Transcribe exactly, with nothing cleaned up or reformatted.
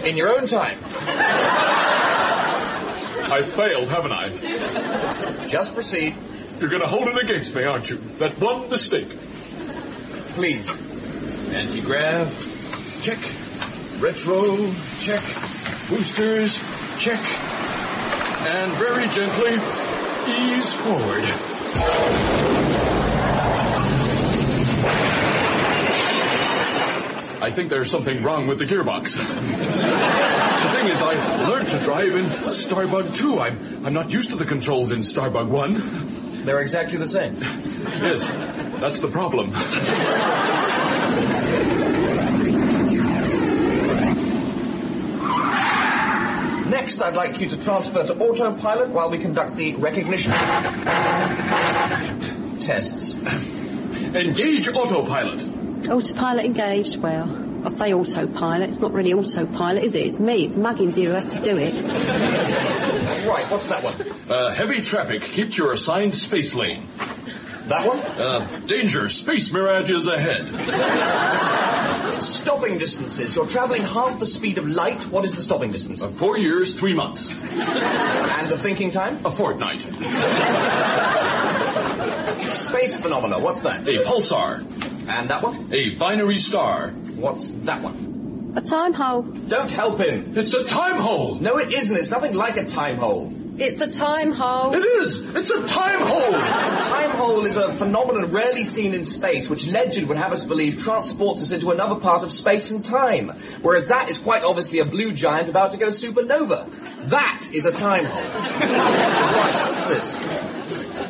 In your own time. I failed, haven't I? Just proceed. You're going to hold it against me, aren't you? That one mistake. Please. Anti-grav, check. Retro, check. Boosters, check. And very gently, ease forward. I think there's something wrong with the gearbox. The thing is, I learned to drive in Starbug two. I'm, I'm not used to the controls in Starbug one. They're exactly the same. Yes, that's the problem. Next, I'd like you to transfer to autopilot while we conduct the recognition tests. Engage autopilot. Autopilot engaged. Well, I say autopilot. It's not really autopilot, is it? It's me. It's Muggins here who has to do it. Right, what's that one? Uh, heavy traffic. Keep to your assigned space lane. That one? Uh, danger. Space mirages ahead. Stopping distances. You're traveling half the speed of light. What is the stopping distance? Uh, four years, three months. And the thinking time? A fortnight. Space phenomena. What's that? A pulsar. And that one? A binary star. What's that one? A time hole. Don't help him. It's a time hole. No, it isn't. It's nothing like a time hole. It's a time hole. It is. It's a time hole. A time hole is a phenomenon rarely seen in space, which legend would have us believe transports us into another part of space and time. Whereas that is quite obviously a blue giant about to go supernova. That is a time hole. Right, what's this?